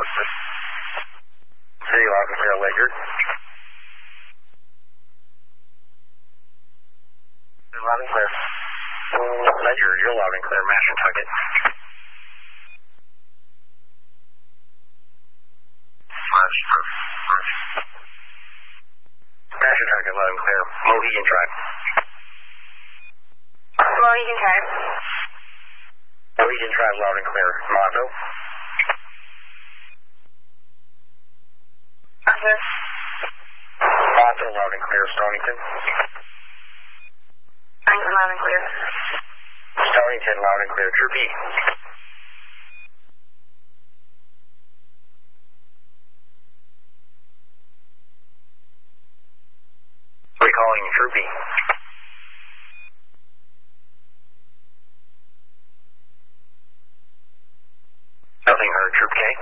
City loud and clear, Ledyard. Loud and clear. Ledyard, you're loud and clear. Mashantucket. Mashantucket, loud and clear. Mohegan Drive. Mohegan Drive. Mohegan Drive, loud and clear. Motto. Motto, loud and clear. Stonington. Stonington, loud and clear. Stonington, loud and clear. Troop E. Recalling Troop E. Nothing heard. Troop K.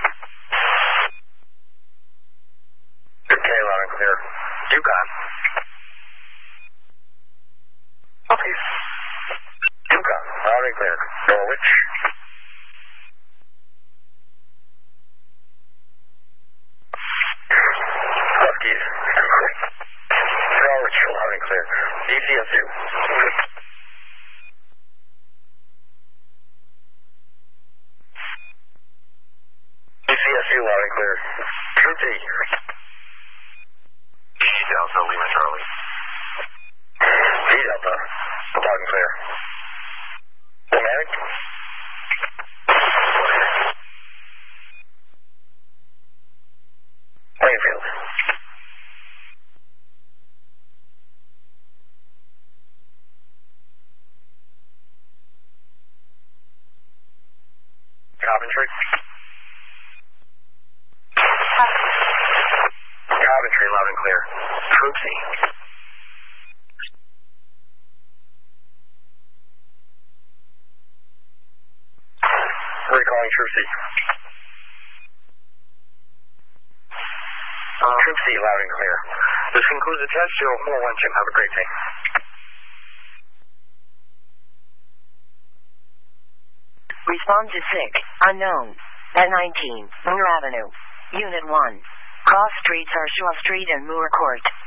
Troop K, loud and clear. Yukon. Okay. Yukon, loud and clear. Norwich. Huskies. Norwich, loud and clear. DCSU. DCSU, loud and clear. Troop D. DC Delta, Lima Charlie. D Delta, loud and clear. Romantic. Plainfield. Coventry. Coventry, loud and clear. Troop C. Recalling Troop C. Troop C, loud and clear. This concludes the test. 041, Jim. Have a great day. Respond to SIG. Unknown. At 19, Moore Avenue. Unit 1. Cross streets are Shaw Street and Moore Court.